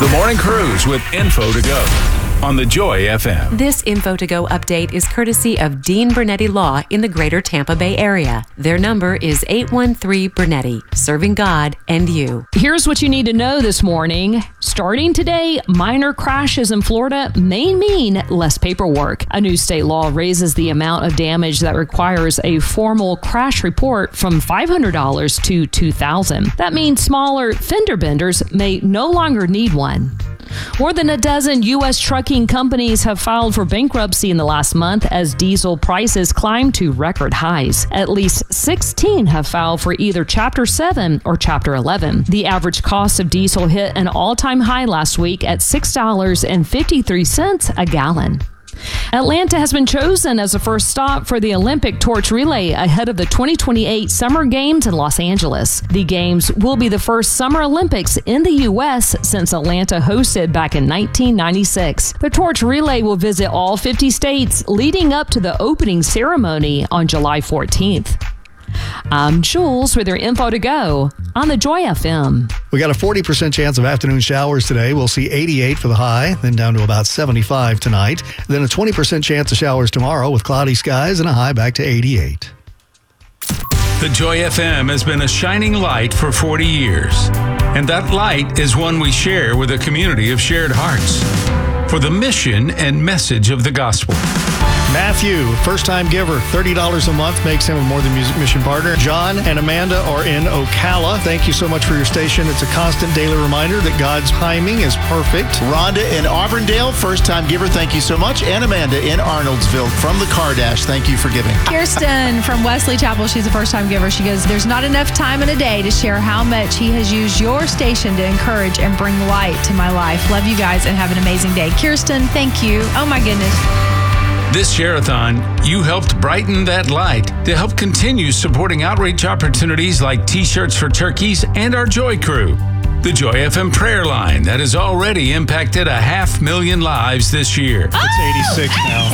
The Morning Cruise with Info to Go on the Joy FM. This Info to Go update is courtesy of Dean Bernetti Law in the greater Tampa Bay area. Their number is 813 Bernetti, serving God and you. Here's what you need to know this morning. Starting today, minor crashes in Florida may mean less paperwork. A new state law raises the amount of damage that requires a formal crash report from $500 to $2,000. That means smaller fender benders may no longer need one. More than a dozen U.S. trucking companies have filed for bankruptcy in the last month as diesel prices climb to record highs. At least 16 have filed for either Chapter 7 or Chapter 11. The average cost of diesel hit an all-time high last week at $6.53 a gallon. Atlanta has been chosen as the first stop for the Olympic torch relay ahead of the 2028 Summer Games in Los Angeles. The Games will be the first Summer Olympics in the U.S. since Atlanta hosted back in 1996. The torch relay will visit all 50 states leading up to the opening ceremony on July 14th. I'm Jules with your Info to Go on the Joy FM. We got a 40% chance of afternoon showers today. We'll see 88 for the high, then down to about 75 tonight. Then a 20% chance of showers tomorrow with cloudy skies and a high back to 88. The Joy FM has been a shining light for 40 years. And that light is one we share with a community of shared hearts for the mission and message of the gospel. Matthew, first-time giver, $30 a month makes him a More Than Music Mission partner. John and Amanda are in Ocala. Thank you so much for your station. It's a constant daily reminder that God's timing is perfect. Rhonda in Auburndale, first-time giver, thank you so much. And Amanda in Arnoldsville from the Cardash, thank you for giving. Kirsten from Wesley Chapel, she's a first-time giver. She goes, there's not enough time in a day to share how much he has used your station to encourage and bring light to my life. Love you guys and have an amazing day. Kirsten, thank you. Oh my goodness. This Share-a-thon, you helped brighten that light to help continue supporting outreach opportunities like T-shirts for turkeys and our Joy Crew. The Joy FM prayer line that has already impacted 500,000 lives this year. It's 86 now.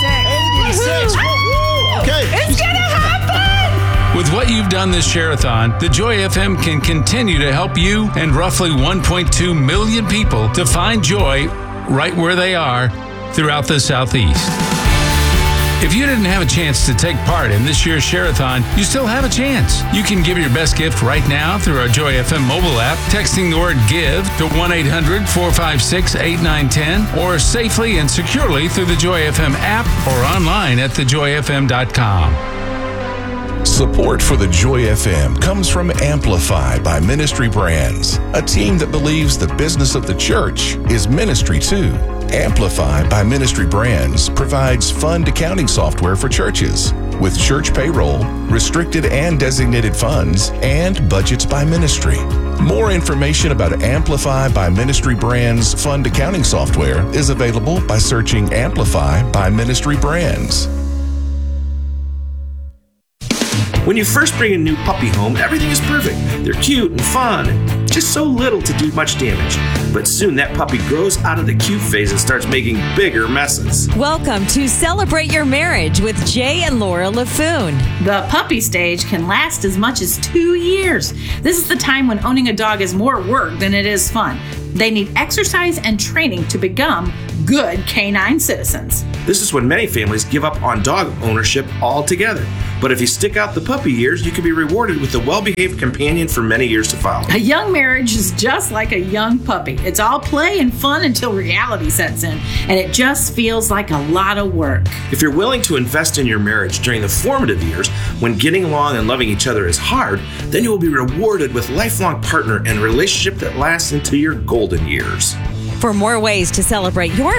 86. Okay. It's going to happen. With what you've done this Share-a-thon, the Joy FM can continue to help you and roughly 1.2 million people to find joy right where they are throughout the Southeast. If you didn't have a chance to take part in this year's Share-a-thon, you still have a chance. You can give your best gift right now through our Joy FM mobile app, texting the word GIVE to 1-800-456-8910, or safely and securely through the Joy FM app or online at thejoyfm.com. Support for the Joy FM comes from Amplify by Ministry Brands, a team that believes the business of the church is ministry too. Amplify by Ministry Brands provides fund accounting software for churches with church payroll, restricted and designated funds, and budgets by ministry. More information about Amplify by Ministry Brands fund accounting software is available by searching Amplify by Ministry Brands. When you first bring a new puppy home, everything is perfect. They're cute and fun, and just so little to do much damage. But soon that puppy grows out of the cute phase and starts making bigger messes. Welcome to Celebrate Your Marriage with Jay and Laura Laffoon. The puppy stage can last as much as 2 years. This is the time when owning a dog is more work than it is fun. They need exercise and training to become good canine citizens. This is when many families give up on dog ownership altogether. But if you stick out the puppy years, you can be rewarded with a well-behaved companion for many years to follow. A young marriage is just like a young puppy. It's all play and fun until reality sets in, and it just feels like a lot of work. If you're willing to invest in your marriage during the formative years, when getting along and loving each other is hard, then you will be rewarded with a lifelong partner and a relationship that lasts into your golden years. For more ways to celebrate your